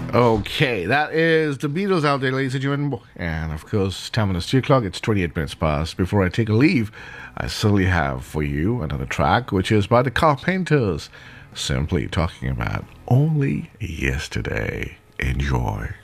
Okay, that is the Beatles out there, ladies and gentlemen. And of course, time on the 2 o'clock, it's 28 minutes past. Before I take a leave, I certainly have for you another track, which is by the Carpenters, simply talking about Only Yesterday. Enjoy.